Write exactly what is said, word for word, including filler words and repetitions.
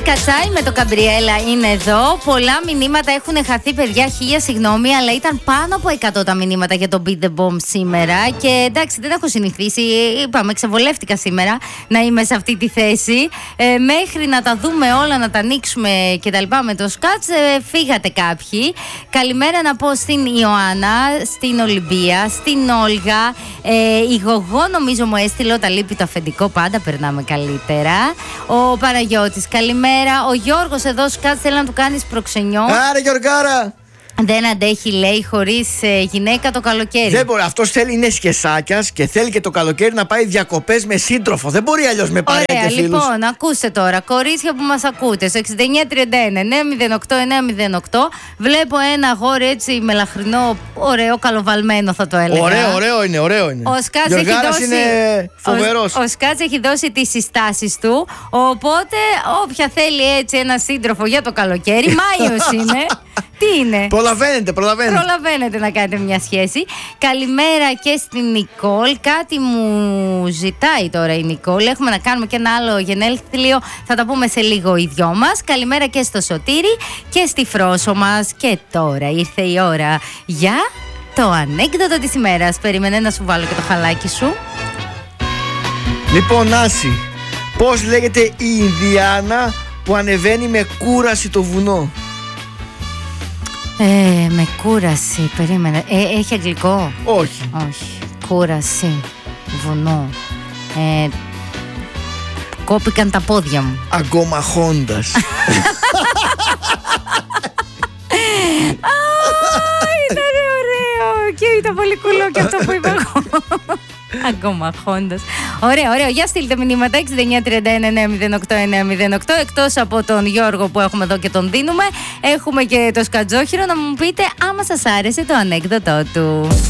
Κατσάι με το Καμπριέλα είναι εδώ. Πολλά μηνύματα έχουν χαθεί, παιδιά. Χίλια συγγνώμη, αλλά ήταν πάνω από εκατό τα μηνύματα για το Beat the Bomb σήμερα. Και εντάξει, δεν έχω συνηθίσει. Είπαμε, ξεβολεύτηκα σήμερα να είμαι σε αυτή τη θέση. Ε, μέχρι να τα δούμε όλα, να τα ανοίξουμε κτλ. Με το σκάτς, ε, φύγατε κάποιοι. Καλημέρα να πω στην Ιωάννα, στην Ολυμπία, στην Όλγα. Ε, η Γογό νομίζω μου έστειλε όταν λείπει το αφεντικό. Πάντα περνάμε καλύτερα. Ο Παναγιώτης, καλημέρα. Ο Γιώργος εδώ, σκάτς, θέλει να του κάνεις προξενιό. Άρα Γιωργάρα! Δεν αντέχει, λέει, χωρίς ε, γυναίκα το καλοκαίρι. Δεν μπορεί. Αυτός θέλει, είναι σκεσάκιας και θέλει και το καλοκαίρι να πάει διακοπές με σύντροφο. Δεν μπορεί αλλιώς με παρέα και φίλους. Λοιπόν, ακούστε τώρα, κορίτσια που μας ακούτε, στο εξήντα εννιά τριάντα ένα εννιά μηδέν οκτώ εννιά μηδέν οκτώ. Βλέπω ένα αγόρι έτσι μελαχρινό, ωραίο, καλοβαλμένο θα το έλεγα. Ωραίο, ωραίο είναι, ωραίο είναι. Ο Σκάτς έχει δώσει, είναι φοβερός. Ο, ο Σκάτς έχει δώσει τις συστάσεις του. Οπότε, όποια θέλει έτσι ένα σύντροφο για το καλοκαίρι, Μάιος είναι. Τι είναι? Προλαβαίνετε, προλαβαίνετε. Προλαβαίνετε να κάνετε μια σχέση. Καλημέρα και στην Νικόλ. Κάτι μου ζητάει τώρα η Νικόλ. Έχουμε να κάνουμε και ένα άλλο γενέθλιο. Θα τα πούμε σε λίγο οι δυο μας. Καλημέρα και στο Σωτήρι και στη Φρόσο μας. Και τώρα ήρθε η ώρα για το ανέκδοτο της ημέρας. Περίμενε να σου βάλω και το χαλάκι σου. Λοιπόν, Άση, πώς λέγεται η Ινδιάνα που ανεβαίνει με κούραση το βουνό? Ε, με κούραση, περίμενε. Ε, έχει αγγλικό? Όχι. Όχι. Κούραση, βουνό. Ε, κόπηκαν τα πόδια μου. Αγκομαχώντας. Ήταν ωραίο. Και ήταν πολύ κουλό και αυτό που είπα εγώ. Αγκομαχώντας. Ωραίο, ωραίο. Για στείλτε μηνύματα εξήντα εννιά τριάντα ένα εννιά μηδέν οκτώ εννιά μηδέν οκτώ. Εκτός από τον Γιώργο που έχουμε εδώ και τον δίνουμε, έχουμε και το Σκατζόχυρο να μου πείτε άμα σας άρεσε το ανέκδοτό του.